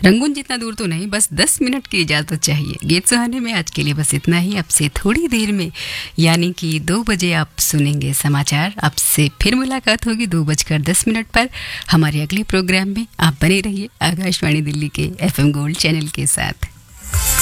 रंगून जितना दूर तो नहीं, बस 10 मिनट की इजाज़त चाहिए। गीत सुहाने में आज के लिए बस इतना ही। अब से थोड़ी देर में यानी कि 2 बजे आप सुनेंगे समाचार। आपसे फिर मुलाकात होगी 2:10 पर हमारे अगले प्रोग्राम में। आप बने रहिए आकाशवाणी दिल्ली के FM गोल्ड चैनल के साथ।